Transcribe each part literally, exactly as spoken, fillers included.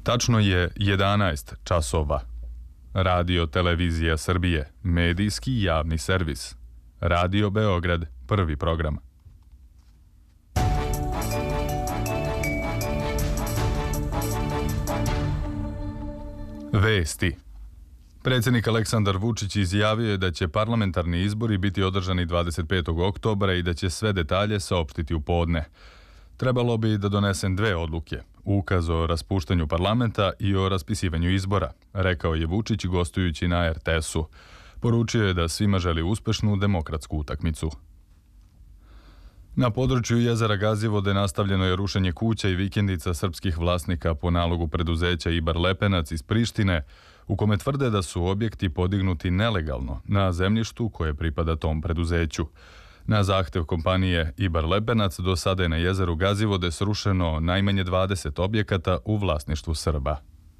Tačno je jedanaest časova. Radio Televizija Srbije, medijski javni servis. Radio Beograd, prvi program. Vesti. Predsjednik Aleksandar Vučić izjavio je da će parlamentarni izbori biti održani dvadeset petog oktobra i da će sve detalje saopštiti u podne. Trebalo bi da donesem dve odluke, ukaz o raspuštanju parlamenta i o raspisivanju izbora, rekao je Vučić gostujući na er te esu. Poručio je da svima želi uspešnu demokratsku utakmicu. Na području jezera Gazivode nastavljeno je rušenje kuća i vikendica srpskih vlasnika po nalogu preduzeća Ibar Lepenac iz Prištine, u kome tvrde da su objekti podignuti nelegalno na zemljištu koje pripada tom preduzeću. Na zahtev kompanije Ibar Lepenac do sada je na jezeru Gazivode srušeno najmanje dvadeset objekata u vlasništvu Srba.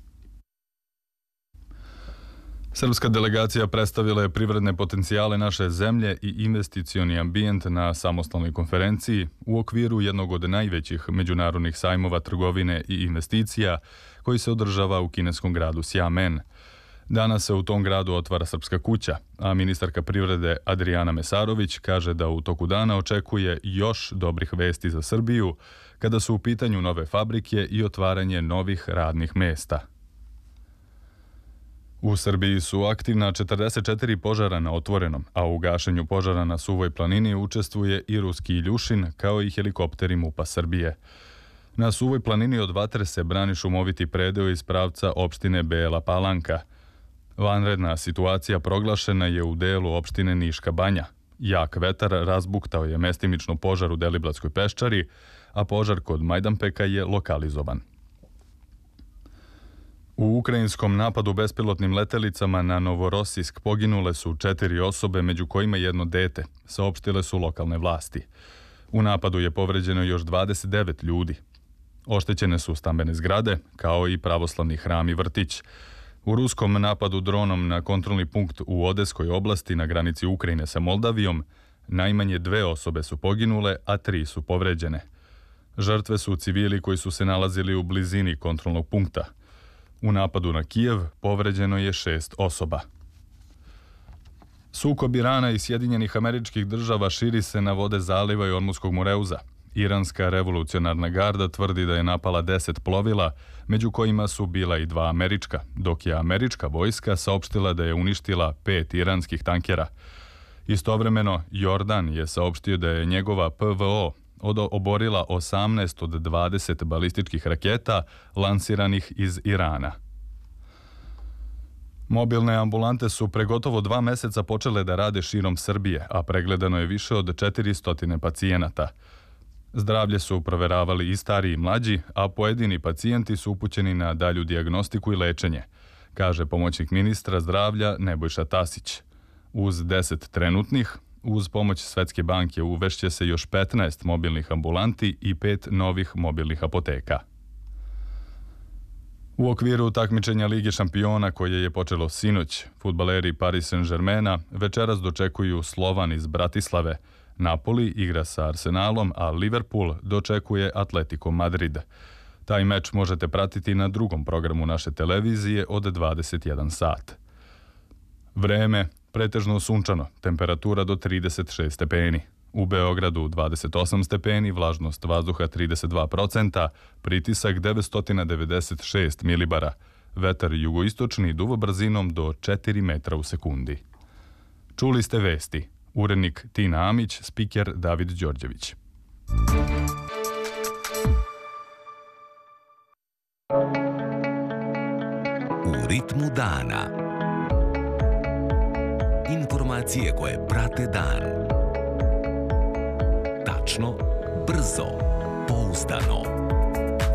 Srpska delegacija predstavila je privredne potencijale naše zemlje i investicioni ambijent na samostalnoj konferenciji u okviru jednog od najvećih međunarodnih sajmova trgovine i investicija koji se održava u kineskom gradu Xiamen. Danas se u tom gradu otvara Srpska kuća, a ministarka privrede Adrijana Mesarović kaže da u toku dana očekuje još dobrih vesti za Srbiju kada su u pitanju nove fabrike i otvaranje novih radnih mesta. U Srbiji su aktivna četrdeset četiri požara na otvorenom, a u gašenju požara na Suvoj planini učestvuje i ruski Iljušin, kao i helikopteri MUP-a Srbije. Na Suvoj planini od vatre se brani šumoviti predeo iz pravca opštine Bela Palanka. Vanredna situacija proglašena je u delu opštine Niška Banja. Jak vetar razbuktao je mestimično požar u Deliblatskoj peščari, a požar kod Majdanpeka je lokalizovan. U ukrajinskom napadu bespilotnim letelicama na Novorosisk poginule su četiri osobe, među kojima jedno dete, saopštile su lokalne vlasti. U napadu je povređeno još dvadeset devet ljudi. Oštećene su stambene zgrade, kao i pravoslavni hram i vrtić. U ruskom napadu dronom na kontrolni punkt u Odeskoj oblasti na granici Ukrajine sa Moldavijom najmanje dve osobe su poginule, a tri su povređene. Žrtve su civili koji su se nalazili u blizini kontrolnog punkta. U napadu na Kijev povređeno je šest osoba. Sukob Irana i Sjedinjenih Američkih Država širi se na vode zaliva i Ormuskog Moreuza. Iranska revolucionarna garda tvrdi da je napala deset plovila, među kojima su bila i dva američka, dok je američka vojska saopštila da je uništila pet iranskih tankera. Istovremeno, Jordan je saopštio da je njegova pe ve o oborila osamnaest od dvadeset balističkih raketa lansiranih iz Irana. Mobilne ambulante su pre gotovo dva meseca počele da rade širom Srbije, a pregledano je više od četiristo pacijenata. Zdravlje su proveravali i stariji i mlađi, a pojedini pacijenti su upućeni na dalju dijagnostiku i lečenje, kaže pomoćnik ministra zdravlja Nebojša Tasić. Uz deset trenutnih, uz pomoć Svetske banke uvešće se još petnaest mobilnih ambulanti i pet novih mobilnih apoteka. U okviru takmičenja Lige šampiona koje je počelo sinoć, fudbaleri Paris Saint-Germaina večeras dočekuju Slovan iz Bratislave. Napoli igra sa Arsenalom, a Liverpool dočekuje Atletico Madrid. Taj meč možete pratiti na drugom programu naše televizije od dvadeset jedan sat. Vreme pretežno sunčano, temperatura do trideset šest stepeni. U Beogradu dvadeset osam stepeni, vlažnost vazduha trideset dva procenta, pritisak devetsto devedeset šest milibara. Vetar jugoistočni duva brzinom do četiri metra u sekundi. Čuli ste vesti. Urednik Tina Amić, spiker David Đorđević. U ritmu dana. Informacije koje prate dan. Tačno, brzo, pouzdano.